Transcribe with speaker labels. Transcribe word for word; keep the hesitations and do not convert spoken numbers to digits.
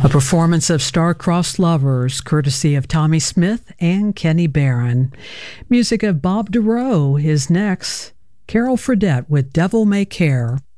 Speaker 1: A performance of Star-Crossed Lovers, courtesy of Tommy Smith and Kenny Barron. Music of Bob DeRoe is next. Carol Fredette with Devil May Care.